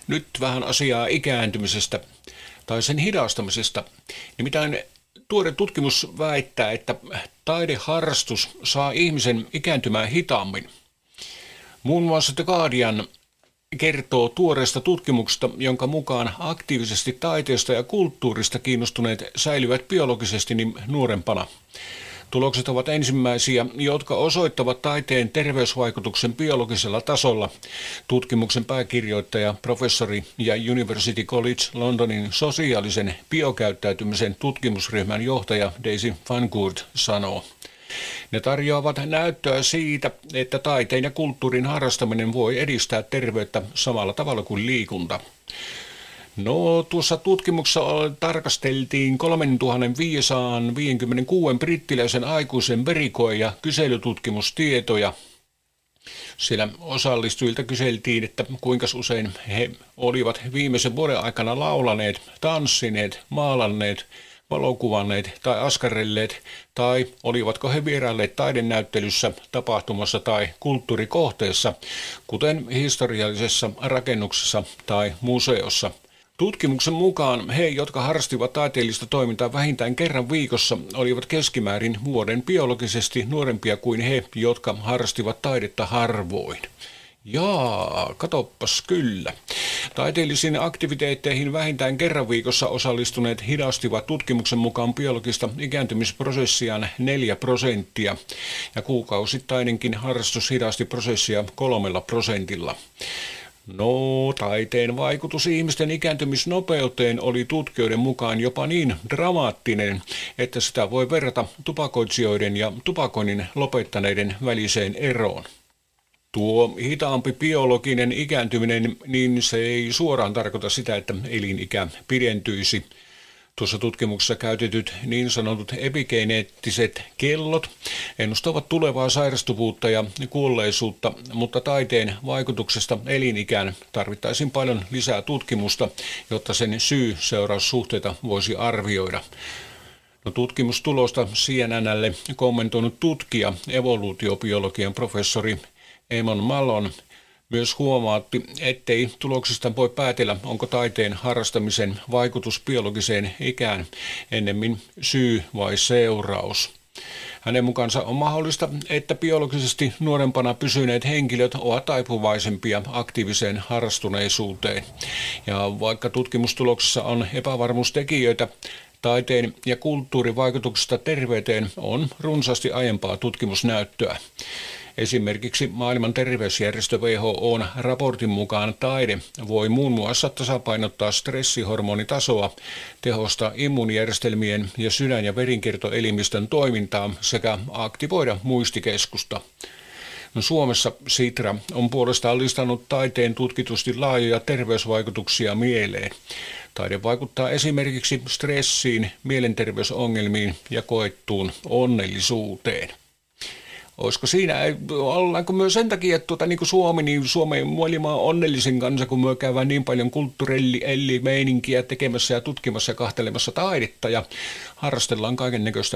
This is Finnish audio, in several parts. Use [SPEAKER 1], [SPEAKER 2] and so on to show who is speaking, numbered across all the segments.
[SPEAKER 1] Nyt vähän asiaa ikääntymisestä tai sen hidastamisesta. Nimittäin tuore tutkimus väittää, että taideharrastus saa ihmisen ikääntymään hitaammin. Muun muassa The Guardian kertoo tuoreesta tutkimuksesta, jonka mukaan aktiivisesti taiteesta ja kulttuurista kiinnostuneet säilyvät biologisesti niin nuorempana. Tulokset ovat ensimmäisiä, jotka osoittavat taiteen terveysvaikutuksen biologisella tasolla. Tutkimuksen pääkirjoittaja, professori ja University College Londonin sosiaalisen biokäyttäytymisen tutkimusryhmän johtaja Daisy Fancourt sanoo. Ne tarjoavat näyttöä siitä, että taiteen ja kulttuurin harrastaminen voi edistää terveyttä samalla tavalla kuin liikunta. No, tuossa tutkimuksessa tarkasteltiin 3556 brittiläisen aikuisen verikoe- ja kyselytutkimustietoja. Siellä osallistujilta kyseltiin, että kuinka usein he olivat viimeisen vuoden aikana laulaneet, tanssineet, maalanneet, valokuvanneet tai askarrelleet, tai olivatko he vierailleet taidenäyttelyssä, tapahtumassa tai kulttuurikohteessa, kuten historiallisessa rakennuksessa tai museossa. Tutkimuksen mukaan he, jotka harrastivat taiteellista toimintaa vähintään kerran viikossa, olivat keskimäärin vuoden biologisesti nuorempia kuin he, jotka harrastivat taidetta harvoin. Jaa, katoppas kyllä. Taiteellisiin aktiviteetteihin vähintään kerran viikossa osallistuneet hidastivat tutkimuksen mukaan biologista ikääntymisprosessiaan 4% ja kuukausittainenkin harrastus hidasti prosessia 3%. No, taiteen vaikutus ihmisten ikääntymisnopeuteen oli tutkijoiden mukaan jopa niin dramaattinen, että sitä voi verrata tupakoitsijoiden ja tupakoinnin lopettaneiden väliseen eroon. Tuo hitaampi biologinen ikääntyminen, niin se ei suoraan tarkoita sitä, että elinikä pidentyisi. Tuossa tutkimuksessa käytetyt niin sanotut epigeneettiset kellot ennustavat tulevaa sairastuvuutta ja kuolleisuutta, mutta taiteen vaikutuksesta elinikään tarvittaisiin paljon lisää tutkimusta, jotta sen syy-seuraussuhteita voisi arvioida. No, tutkimustulosta CNN:lle kommentoinut tutkija, evoluutiobiologian professori Eamon Malone myös huomaatti, ettei tuloksista voi päätellä, onko taiteen harrastamisen vaikutus biologiseen ikään ennemmin syy vai seuraus. Hänen mukaansa on mahdollista, että biologisesti nuorempana pysyneet henkilöt ovat taipuvaisempia aktiiviseen harrastuneisuuteen. Ja vaikka tutkimustuloksessa on epävarmuustekijöitä, taiteen ja kulttuurin vaikutuksesta terveyteen on runsaasti aiempaa tutkimusnäyttöä. Esimerkiksi maailman terveysjärjestö WHO:n raportin mukaan taide voi muun muassa tasapainottaa stressihormonitasoa, tehostaa immuunijärjestelmien ja sydän- ja verinkiertoelimistön toimintaa sekä aktivoida muistikeskusta. No, Suomessa Sitra on puolestaan listannut taiteen tutkitusti laajoja terveysvaikutuksia mieleen. Taide vaikuttaa esimerkiksi stressiin, mielenterveysongelmiin ja koettuun onnellisuuteen. Olisiko siinä, ollaanko myös sen takia, että niin kuin Suomi, niin Suomen maailman onnellisin kansa, kun me käydään niin paljon kulttuurelli-meininkiä tekemässä ja tutkimassa ja kahtelemassa taidetta ja harrastellaan kaiken näköistä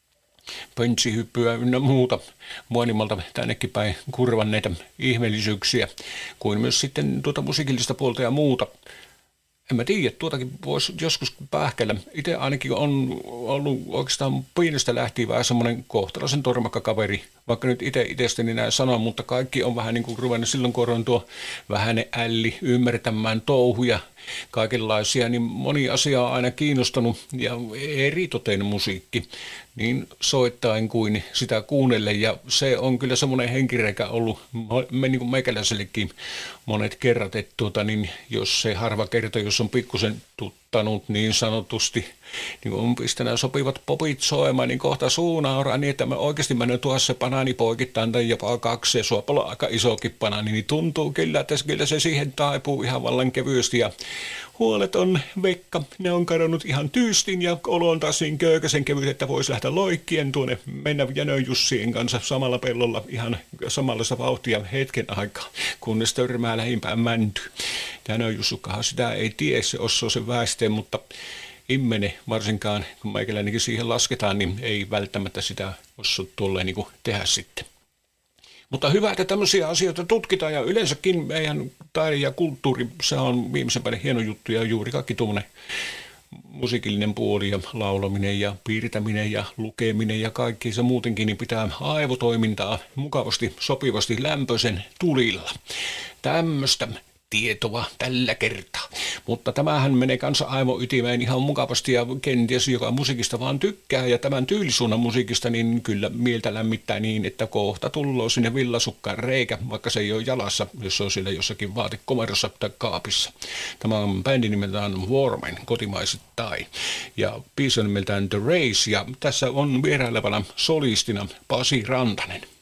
[SPEAKER 1] pöntsihyppyä ynnä muuta maailmalta tännekin päin kurvanneita ihmeellisyyksiä, kuin myös sitten musiikillista puolta ja muuta. En mä tiedä, tuotakin voisi joskus pähkäillä. Itse ainakin on ollut oikeastaan pienestä lähtien vähän semmoinen kohtalaisen tormakka kaveri, vaikka nyt itsestäni näin sanon, mutta kaikki on vähän niin kuin ruvennut silloin, kun on tuo vähäinen älli ymmärtämään touhuja, kaikenlaisia, niin moni asia on aina kiinnostanut ja eritoten musiikki, niin soittain kuin sitä kuunnellen, ja se on kyllä semmoinen henkireikä ollut niin kuin meikäläisellekin monet kerrat, että niin jos se harva kerta, jos on pikkusen tuttanut niin sanotusti, niin kun on pistänyt sopivat popit soimaan, niin kohta suunauraa niin, että mä oikeasti menen tuossa banaani poikittain tai jopa kaksi, ja suopalla aika isokin banaani, niin tuntuu kyllä, että kyllä se siihen taipuu ihan vallan kevyesti, ja huolet on vekka, ne on kadonnut ihan tyystin, ja olo on taas niin köykäisen kevyt, että voisi lähteä loikkien tuonne mennä Jänön Jussien kanssa samalla pellolla ihan samanlaista vauhtia hetken aikaa, kunnes törmää lähimpään mänty. Jänön Jussukkahan sitä ei tiedä, se osaa sen väisteen, mutta immene varsinkaan, kun meikäläinenkin siihen lasketaan, niin ei välttämättä sitä osaa tolleen niin tehdä sitten. Mutta hyvä, että tämmöisiä asioita tutkitaan ja yleensäkin meidän taide ja kulttuuri, se on viimeisempänä hieno juttu ja juuri kaikki tuommoinen musiikillinen puoli ja laulaminen ja piirtäminen ja lukeminen ja kaikki se muutenkin, niin pitää aivotoimintaa mukavasti, sopivasti lämpöisen tulilla. Tämmöistä tietoa tällä kertaa. Mutta tämähän menee kanssa aivoytimeen ihan mukavasti ja kenties joka musiikista vaan tykkää ja tämän tyylisuunnan musiikista niin kyllä mieltä lämmittää niin, että kohta tulloo sinne villasukkaan reikä, vaikka se ei ole jalassa, jos se on siellä jossakin vaatekomerossa tai kaapissa. Tämä on bändi nimeltään Warmen, kotimaisittain, ja biisi on nimeltään The Race, ja tässä on vierailevana solistina Pasi Rantanen.